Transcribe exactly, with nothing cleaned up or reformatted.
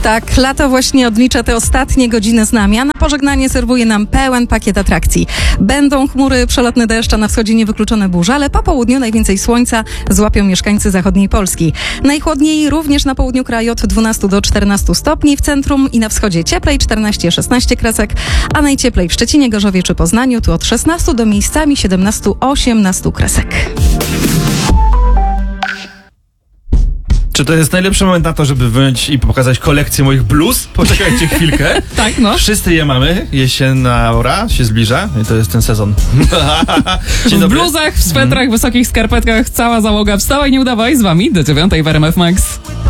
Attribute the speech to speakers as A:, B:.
A: Tak, lato właśnie odlicza te ostatnie godziny z nami, a na pożegnanie serwuje nam pełen pakiet atrakcji. Będą chmury, przelotny deszcz, a na wschodzie niewykluczone burze, ale po południu najwięcej słońca złapią mieszkańcy zachodniej Polski. Najchłodniej również na południu kraju od dwunastu do czternastu stopni, w centrum i na wschodzie cieplej czternaście szesnaście kresek, a najcieplej w Szczecinie, Gorzowie czy Poznaniu tu od szesnastu do miejscami siedemnaście osiemnaście kresek.
B: Czy to jest najlepszy moment na to, żeby wyjąć i pokazać kolekcję moich bluz? Poczekajcie chwilkę.
C: Tak, no.
B: Wszyscy je mamy. Jesienna aura się zbliża i to jest ten sezon. Dzień
C: W
B: dobry.
C: bluzach, w swetrach, wysokich skarpetkach cała załoga wstała i nie udawaj z wami do dziewiątej w R M F Max.